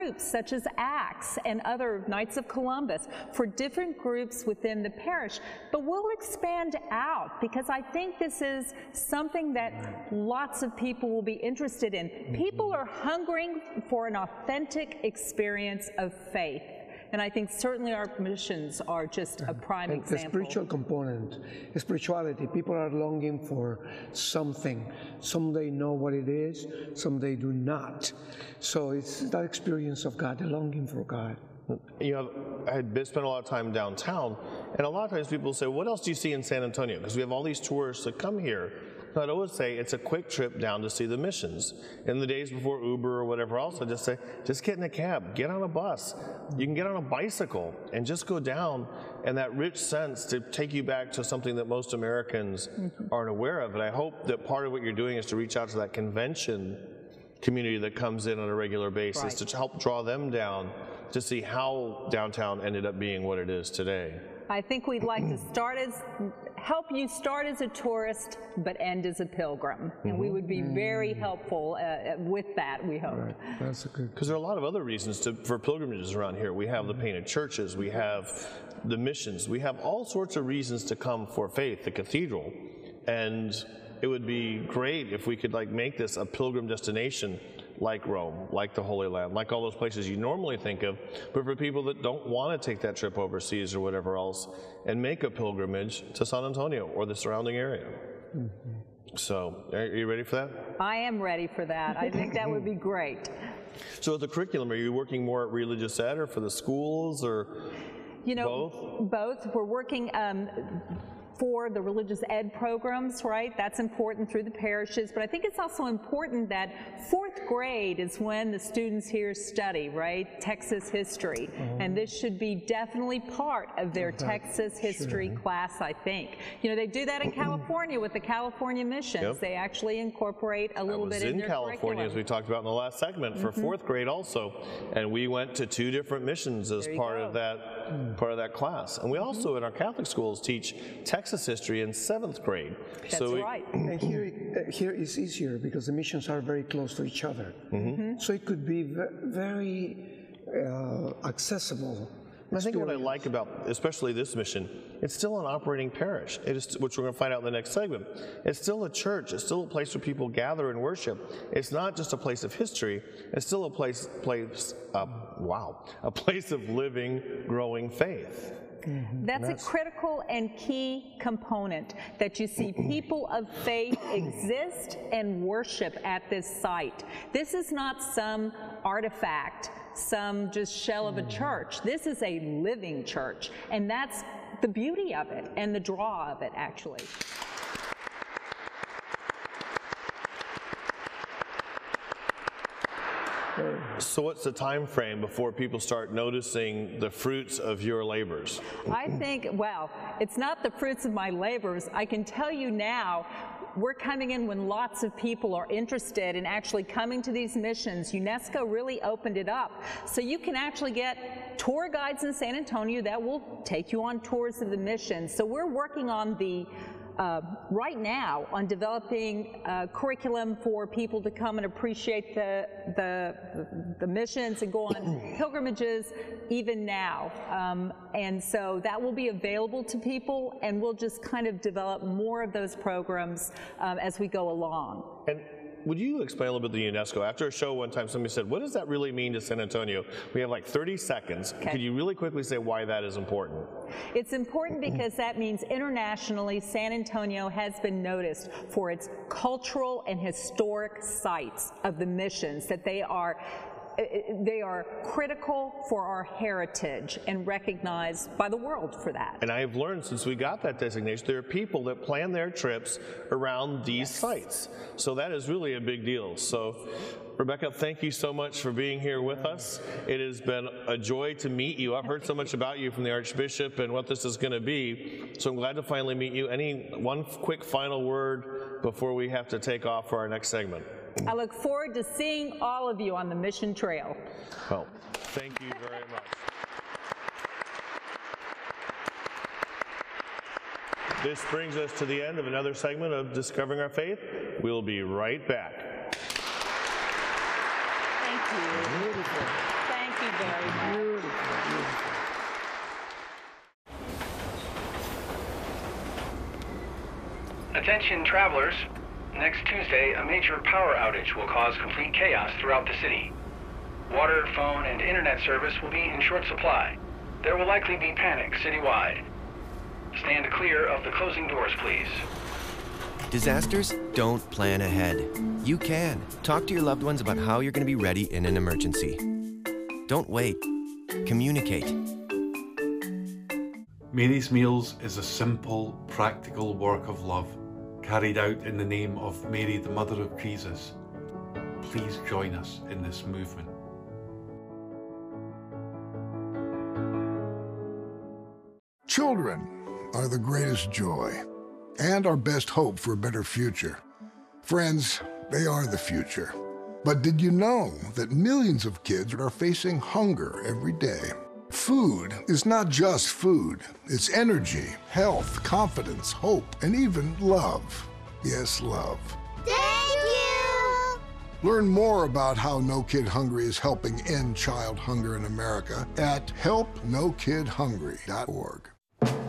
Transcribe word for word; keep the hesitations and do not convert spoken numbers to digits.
groups such as ACTS and other Knights of Columbus, for different groups within the parish. But we'll expand out because I think this is something that lots of people will be interested in. People are hungering for an authentic experience of faith. And I think certainly our missions are just a prime and example. The spiritual component, spirituality, people are longing for something. Some they know what it is, some they do not. So it's that experience of God, the longing for God. You know, I had spent a lot of time downtown, and a lot of times people say, what else do you see in San Antonio? Because we have all these tourists that come here. So I'd always say it's a quick trip down to see the missions. In the days before Uber or whatever else, I'd just say, just get in a cab, get on a bus. You can get on a bicycle and just go down, and that rich sense to take you back to something that most Americans mm-hmm. aren't aware of. And I hope that part of what you're doing is to reach out to that convention community that comes in on a regular basis, right, to help draw them down to see how downtown ended up being what it is today. I think we'd like to start as, help you start as a tourist, but end as a pilgrim. And we would be very helpful uh, with that, we hope. Right. That's a good. Because there are a lot of other reasons to, for pilgrimages around here. We have the painted churches, we have the missions, we have all sorts of reasons to come for faith, the cathedral. And it would be great if we could like make this a pilgrim destination like Rome, like the Holy Land, like all those places you normally think of, but for people that don't want to take that trip overseas or whatever else, and make a pilgrimage to San Antonio or the surrounding area. Mm-hmm. So, are you ready for that? I am ready for that. I think that would be great. So, with the curriculum, are you working more at Religious Ed or for the schools, or you know, both? Both. We're working um, for the religious ed programs, right? That's important through the parishes, but I think it's also important that fourth grade is when the students here study, right? Texas history, mm-hmm. and this should be definitely part of their okay. Texas history sure. class, I think. You know, they do that in California with the California missions. Yep. They actually incorporate a little bit in, in their California, curriculum. As we talked about in the last segment, for mm-hmm. fourth grade also, and we went to two different missions as part go. of that mm. part of that class. And we mm-hmm. also in our Catholic schools teach Texas history in seventh grade. That's so we, right. And here, uh, here is easier because the missions are very close to each other. Mm-hmm. So it could be very uh, accessible. I think what I like about, especially this mission, it's still an operating parish, it is, which we're going to find out in the next segment. It's still a church. It's still a place where people gather and worship. It's not just a place of history. It's still a place, place uh, wow, a place of living, growing faith. Mm-hmm. That's, That's a critical and key component, that you see people of faith exist and worship at this site. This is not some artifact, some just shell of a church. This is a living church, and that's the beauty of it and the draw of it, actually. So what's the time frame before people start noticing the fruits of your labors? I think, well, it's not the fruits of my labors. I can tell you now, we're coming in when lots of people are interested in actually coming to these missions. UNESCO really opened it up. So you can actually get tour guides in San Antonio that will take you on tours of the missions. So we're working on the Uh, right now on developing uh, curriculum for people to come and appreciate the, the, the missions and go on pilgrimages even now. Um, and so that will be available to people, and we'll just kind of develop more of those programs um, as we go along. And would you explain a little bit the UNESCO? After a show one time, somebody said, what does that really mean to San Antonio? We have like thirty seconds. Okay. Could you really quickly say why that is important? It's important because that means internationally San Antonio has been noticed for its cultural and historic sites of the missions, that they are they are critical for our heritage and recognized by the world for that. And I have learned since we got that designation, there are people that plan their trips around these yes. sites. So that is really a big deal. So Rebecca, thank you so much for being here with us. It has been a joy to meet you. I've heard so much about you from the Archbishop and what this is going to be. So I'm glad to finally meet you. Any one quick final word before we have to take off for our next segment? I look forward to seeing all of you on the mission trail. Well, thank you very much. This brings us to the end of another segment of Discovering Our Faith. We'll be right back. Thank you. Beautiful. Thank Attention travelers, next Tuesday a major power outage will cause complete chaos throughout the city. Water, phone, and internet service will be in short supply. There will likely be panic citywide. Stand clear of the closing doors, please. Disasters don't plan ahead. You can. Talk to your loved ones about how you're going to be ready in an emergency. Don't wait. Communicate. Mary's Meals is a simple, practical work of love carried out in the name of Mary, the Mother of Jesus. Please join us in this movement. Children are the greatest joy and our best hope for a better future. Friends, they are the future. But did you know that millions of kids are facing hunger every day? Food is not just food. It's energy, health, confidence, hope, and even love. Yes, love. Thank you! Learn more about how No Kid Hungry is helping end child hunger in America at help no kid hungry dot org.